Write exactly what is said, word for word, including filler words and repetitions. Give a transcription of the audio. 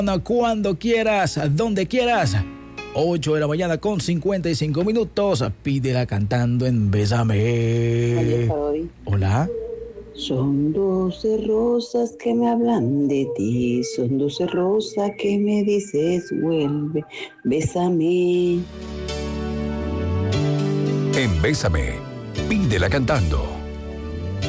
Cuando quieras, donde quieras. ocho de la mañana con cincuenta y cinco minutos. Pídela cantando en Bésame. Hola. Son doce rosas que me hablan de ti, son doce rosas que me dices vuelve, bésame. En Bésame, pídela cantando.